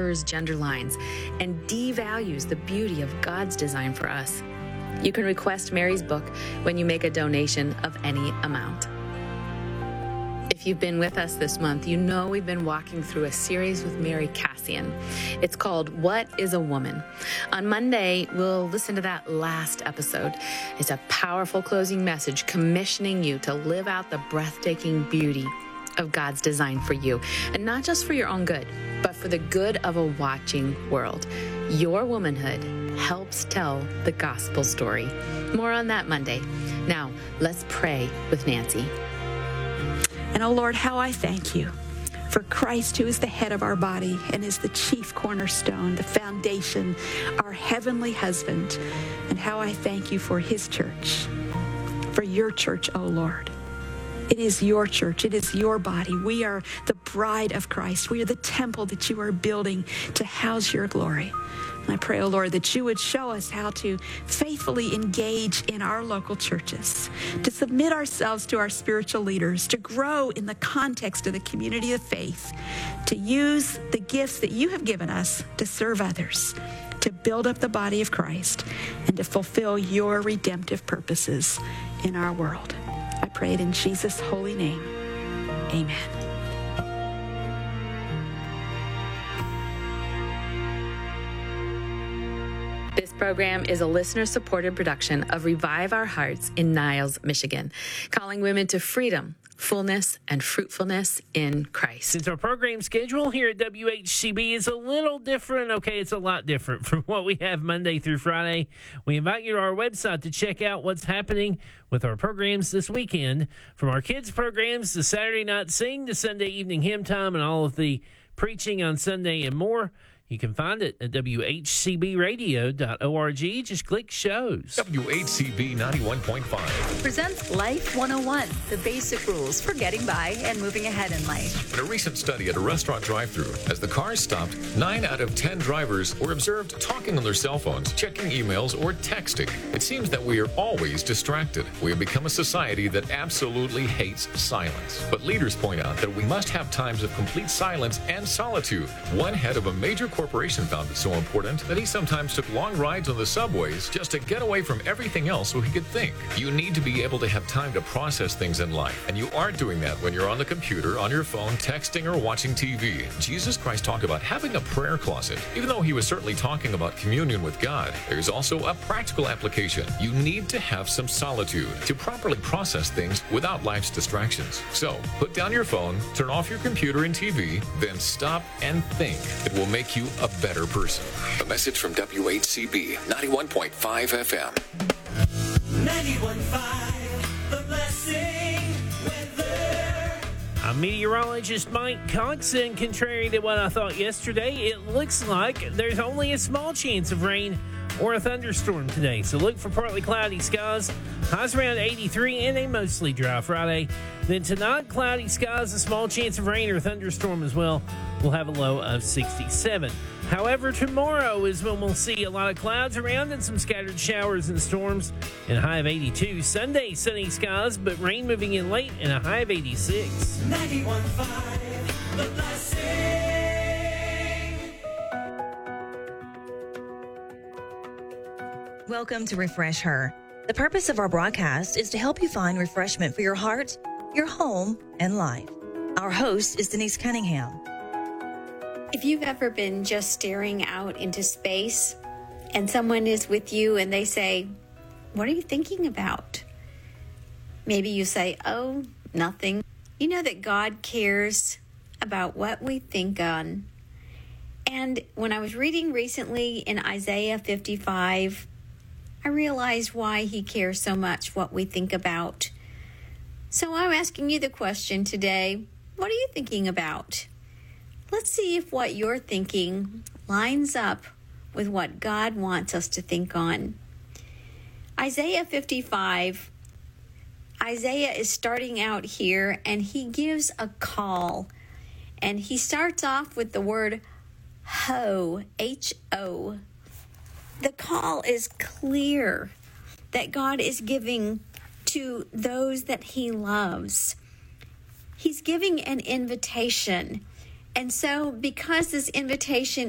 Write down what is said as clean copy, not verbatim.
blurs gender lines and devalues the beauty of God's design for us. You can request Mary's book when you make a donation of any amount. If you've been with us this month, you know we've been walking through a series with Mary Cassian. It's called What is a Woman? On Monday, we'll listen to that last episode. It's a powerful closing message commissioning you to live out the breathtaking beauty of God's design for you, and not just for your own good, but for the good of a watching world. Your womanhood helps tell the gospel story. More on that Monday. Now, let's pray with Nancy. And oh Lord, how I thank you for Christ, who is the head of our body and is the chief cornerstone, the foundation, our heavenly husband. And how I thank you for his church, for your church, oh Lord. It is your church. It is your body. We are the bride of Christ. We are the temple that you are building to house your glory. And I pray, oh Lord, that you would show us how to faithfully engage in our local churches, to submit ourselves to our spiritual leaders, to grow in the context of the community of faith, to use the gifts that you have given us to serve others, to build up the body of Christ, and to fulfill your redemptive purposes in our world. I pray it in Jesus' holy name. Amen. This program is a listener-supported production of Revive Our Hearts in Niles, Michigan, calling women to freedom, fullness, and fruitfulness in Christ. Since our program schedule here at WHCB is a little different, it's a lot different from what we have Monday through Friday, we invite you to our website to check out what's happening with our programs this weekend. From our kids' programs, the Saturday Night Sing, the Sunday Evening Hymn Time, and all of the preaching on Sunday and more. You can find it at WHCBradio.org. Just click shows. WHCB 91.5 presents Life 101, the basic rules for getting by and moving ahead in life. In a recent study at a restaurant drive-thru, as the cars stopped, 9 out of 10 drivers were observed talking on their cell phones, checking emails, or texting. It seems that we are always distracted. We have become a society that absolutely hates silence. But leaders point out that we must have times of complete silence and solitude. One head of a major corporation found it so important that he sometimes took long rides on the subways just to get away from everything else so he could think. You need to be able to have time to process things in life, and you aren't doing that when you're on the computer, on your phone, texting, or watching TV. Jesus Christ talked about having a prayer closet. Even though he was certainly talking about communion with God, there's also a practical application. You need to have some solitude to properly process things without life's distractions. So, put down your phone, turn off your computer and TV, then stop and think. It will make you a better person. A message from WHCB 91.5 FM. 91.5, The Blessing Weather. I'm meteorologist Mike Cox, and contrary to what I thought yesterday, it looks like there's only a small chance of rain or a thunderstorm today. So look for partly cloudy skies, highs around 83, and a mostly dry Friday. Then tonight, cloudy skies, a small chance of rain or thunderstorm as well. We'll have a low of 67. However, tomorrow is when we'll see a lot of clouds around and some scattered showers and storms, and a high of 82. Sunday, sunny skies, but rain moving in late, and a high of 86. 91.5, The Blessing. Welcome to Refresh Her. The purpose of our broadcast is to help you find refreshment for your heart, your home, and life. Our host is Denise Cunningham. If you've ever been just staring out into space and someone is with you and they say, "What are you thinking about?" Maybe you say, "Oh, nothing." You know that God cares about what we think on. And when I was reading recently in Isaiah 55, I realized why he cares so much what we think about. So I'm asking you the question today, what are you thinking about? Let's see if what you're thinking lines up with what God wants us to think on. Isaiah 55, Isaiah is starting out here and he gives a call. And he starts off with the word ho, H-O. The call is clear that God is giving to those that he loves. He's giving an invitation. And so because this invitation